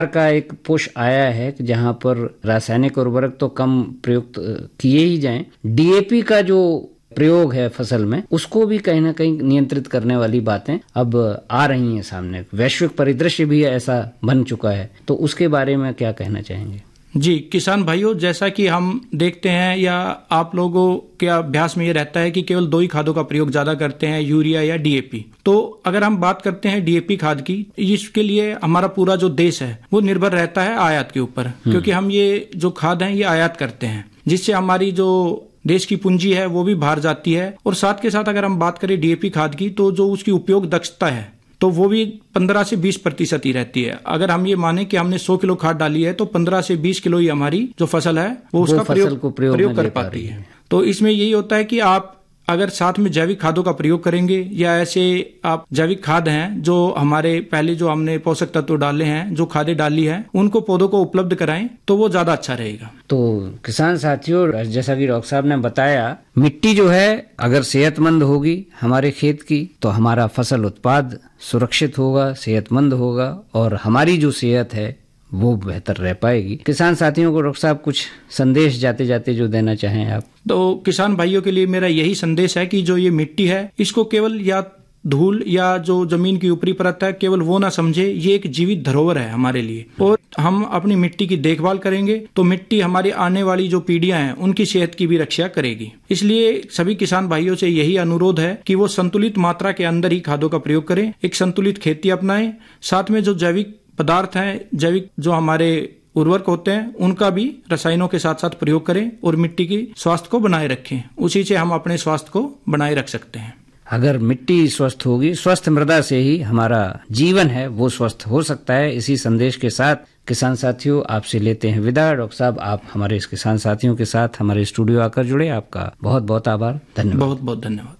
का एक पुश आया है जहां पर रासायनिक उर्वरक तो कम प्रयुक्त किए ही जाएं, डीएपी का जो प्रयोग है फसल में उसको भी कहीं ना कहीं नियंत्रित करने वाली बातें अब आ रही हैं सामने। वैश्विक परिदृश्य भी ऐसा बन चुका है, तो उसके बारे में क्या कहना चाहेंगे? जी किसान भाइयों, जैसा कि हम देखते हैं या आप लोगों के अभ्यास में ये रहता है कि केवल 2 ही खादों का प्रयोग ज्यादा करते हैं, यूरिया या डीएपी। तो अगर हम बात करते हैं डीएपी खाद की, इसके लिए हमारा पूरा जो देश है वो निर्भर रहता है आयात के ऊपर, क्योंकि हम ये जो खाद है ये आयात करते हैं, जिससे हमारी जो देश की पूंजी है वो भी बाहर जाती है। और साथ के साथ अगर हम बात करें डीएपी खाद की, तो जो उसकी उपयोग दक्षता है तो वो भी 15 से 20% ही रहती है। अगर हम ये माने कि हमने 100 किलो खाद डाली है तो 15 से 20 किलो ही हमारी जो फसल है वो उसका प्रयोग कर पाती है। तो इसमें यही होता है कि आप अगर साथ में जैविक खादों का प्रयोग करेंगे या ऐसे आप जैविक खाद हैं जो हमारे पहले जो हमने पोषक तत्व डाले हैं, जो खादें डाली हैं, उनको पौधों को उपलब्ध कराएं तो वो ज्यादा अच्छा रहेगा। तो किसान साथियों, जैसा कि डॉक्टर साहब ने बताया, मिट्टी जो है अगर सेहतमंद होगी हमारे खेत की तो हमारा फसल उत्पाद सुरक्षित होगा, सेहतमंद होगा और हमारी जो सेहत है वो बेहतर रह पाएगी। किसान साथियों को डॉक्टर साहब कुछ संदेश जाते जाते जो देना चाहें आप? तो किसान भाइयों के लिए मेरा यही संदेश है कि जो ये मिट्टी है इसको केवल या धूल या जो जमीन की ऊपरी परत है केवल वो ना समझे, ये एक जीवित धरोहर है हमारे लिए। और हम अपनी मिट्टी की देखभाल करेंगे तो मिट्टी हमारी आने वाली जो पीढ़ियां हैं उनकी सेहत की भी रक्षा करेगी। इसलिए सभी किसान भाइयों से यही अनुरोध है कि वो संतुलित मात्रा के अंदर ही खादों का प्रयोग करें, एक संतुलित खेती अपनाएं, साथ में जो जैविक पदार्थ हैं, जैविक जो हमारे उर्वरक होते हैं उनका भी रसायनों के साथ साथ प्रयोग करें और मिट्टी की स्वास्थ्य को बनाए रखें। उसी से हम अपने स्वास्थ्य को बनाए रख सकते हैं। अगर मिट्टी स्वस्थ होगी, स्वस्थ मृदा से ही हमारा जीवन है वो स्वस्थ हो सकता है। इसी संदेश के साथ किसान साथियों आपसे लेते हैं विदा। डॉक्टर साहब, आप हमारे इस किसान साथियों के साथ हमारे स्टूडियो आकर जुड़े, आपका बहुत बहुत आभार, धन्यवाद। बहुत बहुत धन्यवाद।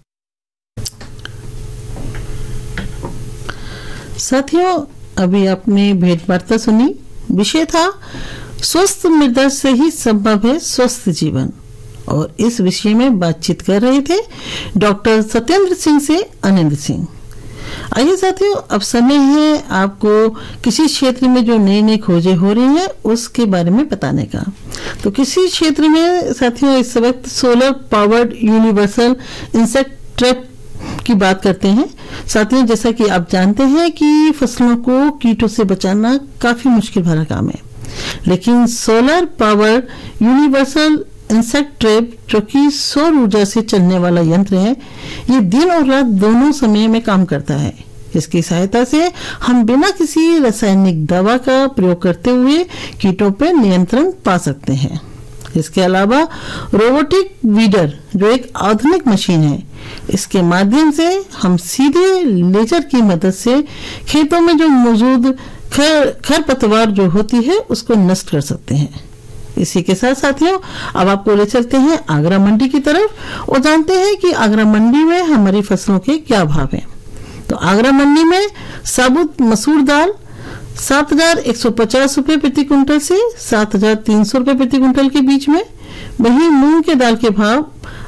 साथियों, अभी आपने भेंट वार्ता सुनी। विषय था स्वस्थ मृदा से ही संभव है स्वस्थ जीवन, और इस विषय में बातचीत कर रहे थे डॉक्टर सत्येंद्र सिंह से आनंद सिंह। आइए साथियों, अब समय है आपको किसी क्षेत्र में जो नई नई खोजें हो रही हैं उसके बारे में बताने का। तो किसी क्षेत्र में साथियों इस वक्त solar powered universal insect trap की बात करते हैं। साथियों, जैसा कि आप जानते हैं कि फसलों को कीटों से बचाना काफी मुश्किल भरा काम है, लेकिन solar power universal insect trap जो कि सौर ऊर्जा से चलने वाला यंत्र है, ये दिन और रात दोनों समय में काम करता है। इसकी सहायता से हम बिना किसी रासायनिक दवा का प्रयोग करते हुए कीटों पर नियंत्रण पा सकते हैं। इसके अलावा रोबोटिक वीडर जो एक आधुनिक मशीन है, इसके माध्यम से हम सीधे लेजर की मदद से खेतों में जो मौजूद खरपतवार जो होती है उसको नष्ट कर सकते हैं। इसी के साथ साथियों अब आपको ले चलते हैं आगरा मंडी की तरफ और जानते हैं कि आगरा मंडी में हमारी फसलों के क्या भाव हैं। तो आगरा मंडी में साबुत मसूर दाल 7,150 रुपए प्रति क्विंटल से 7,300 रुपए प्रति क्विंटल के बीच में, वहीं मूंग के दाल के भाव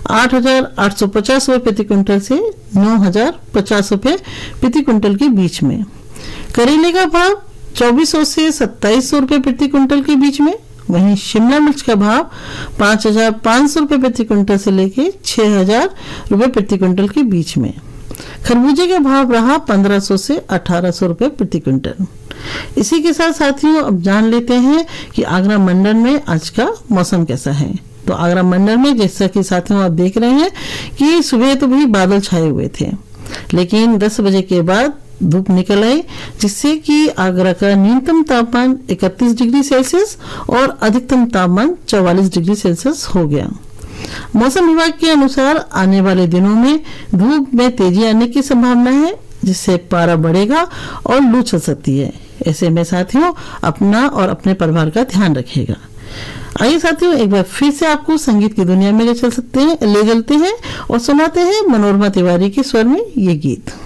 8,850 रुपए प्रति क्विंटल से 9,050 रुपए प्रति क्विंटल के बीच में, करेले का भाव 2,400 से 2,700 रुपए प्रति क्विंटल के बीच में, वहीं शिमला मिर्च का भाव 5,500 रुपए प्रति क्विंटल से लेके 6,000 रुपए प्रति क्विंटल के बीच में, खरबूजे का भाव रहा 1,500 से 1,800 रुपए प्रति क्विंटल। इसी के साथ साथियों अब जान लेते हैं कि आगरा मंडल में आज का मौसम कैसा है। तो आगरा मंडल में जैसा कि साथियों आप देख रहे हैं कि सुबह तो भी बादल छाए हुए थे, लेकिन 10 बजे के बाद धूप निकल आई, जिससे कि आगरा का न्यूनतम तापमान 31 डिग्री सेल्सियस और अधिकतम तापमान 44 डिग्री सेल्सियस हो गया। मौसम विभाग के अनुसार आने वाले दिनों में धूप में तेजी आने की संभावना है, जिससे पारा बढ़ेगा और लू चल सकती है। ऐसे में साथियों अपना और अपने परिवार का ध्यान रखिएगा। आइए साथियों एक बार फिर से आपको संगीत की दुनिया में ले चलते हैं और सुनाते हैं मनोरमा तिवारी के स्वर में ये गीत।